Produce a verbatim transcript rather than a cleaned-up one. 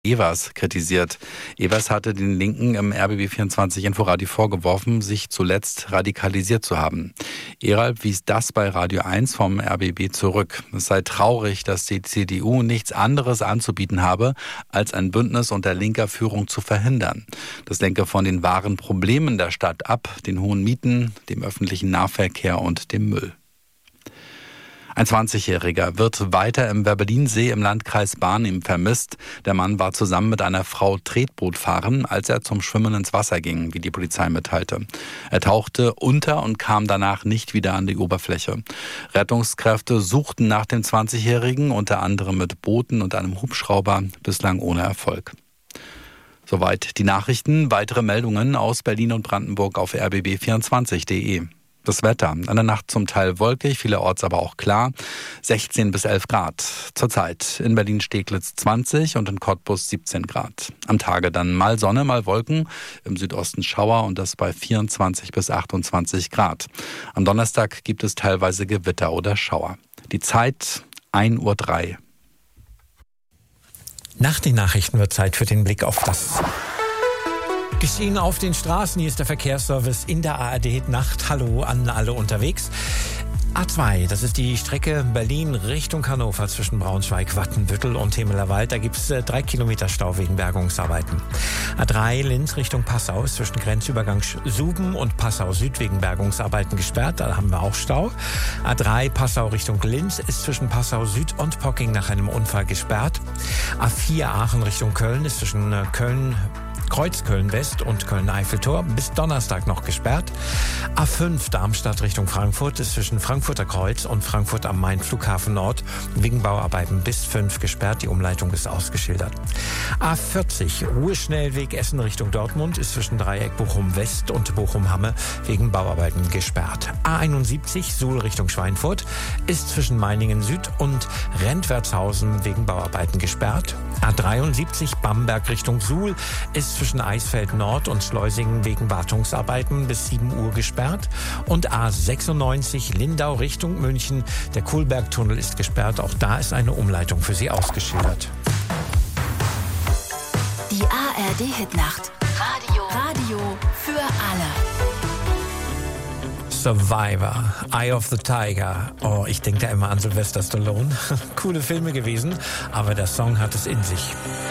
Evers kritisiert. Evers hatte den Linken im R B B vierundzwanzig Inforadio vorgeworfen, sich zuletzt radikalisiert zu haben. Eralb wies das bei Radio eins vom R B B zurück. Es sei traurig, dass die C D U nichts anderes anzubieten habe, als ein Bündnis unter linker Führung zu verhindern. Das lenke von den wahren Problemen der Stadt ab, den hohen Mieten, dem öffentlichen Nahverkehr und dem Müll. Ein zwanzigjähriger wird weiter im Werbellinsee im Landkreis Barnim vermisst. Der Mann war zusammen mit einer Frau Tretboot fahren, als er zum Schwimmen ins Wasser ging, wie die Polizei mitteilte. Er tauchte unter und kam danach nicht wieder an die Oberfläche. Rettungskräfte suchten nach dem zwanzigjährigen, unter anderem mit Booten und einem Hubschrauber, bislang ohne Erfolg. Soweit die Nachrichten. Weitere Meldungen aus Berlin und Brandenburg auf r b b vierundzwanzig punkt d e. Das Wetter. An der Nacht zum Teil wolkig, vielerorts aber auch klar. sechzehn bis elf Grad. Zurzeit in Berlin-Steglitz zwanzig und in Cottbus siebzehn Grad. Am Tage dann mal Sonne, mal Wolken. Im Südosten Schauer und das bei vierundzwanzig bis achtundzwanzig Grad. Am Donnerstag gibt es teilweise Gewitter oder Schauer. Die Zeit ein Uhr drei. Nach den Nachrichten wird Zeit für den Blick auf das Geschehen auf den Straßen. Hier ist der Verkehrsservice in der A R D-Nacht. Hallo an alle unterwegs. A zwei, das ist die Strecke Berlin Richtung Hannover zwischen Braunschweig, Wattenbüttel und Temelerwald. Da gibt es äh, drei Kilometer Stau wegen Bergungsarbeiten. A drei Linz Richtung Passau ist zwischen Grenzübergang Suben und Passau Süd wegen Bergungsarbeiten gesperrt. Da haben wir auch Stau. A drei Passau Richtung Linz ist zwischen Passau Süd und Pocking nach einem Unfall gesperrt. A vier Aachen Richtung Köln ist zwischen äh, Köln Kreuz Köln-West und Köln-Eiffeltor bis Donnerstag noch gesperrt. A fünf Darmstadt Richtung Frankfurt ist zwischen Frankfurter Kreuz und Frankfurt am Main Flughafen Nord wegen Bauarbeiten bis fünf gesperrt. Die Umleitung ist ausgeschildert. A vierzig Ruheschnellweg Essen Richtung Dortmund ist zwischen Dreieck Bochum-West und Bochum-Hamme wegen Bauarbeiten gesperrt. A einundsiebzig Suhl Richtung Schweinfurt ist zwischen Meiningen Süd und Rentwertshausen wegen Bauarbeiten gesperrt. A dreiundsiebzig Bamberg Richtung Suhl ist zwischen Eisfeld Nord und Schleusingen wegen Wartungsarbeiten bis sieben Uhr gesperrt. Und A sechsundneunzig Lindau Richtung München. Der Kohlbergtunnel ist gesperrt. Auch da ist eine Umleitung für Sie ausgeschildert. Die A R D-Hitnacht. Radio. Radio für alle. Survivor, Eye of the Tiger. Oh, ich denke da immer an Sylvester Stallone. Coole Filme gewesen, aber der Song hat es in sich.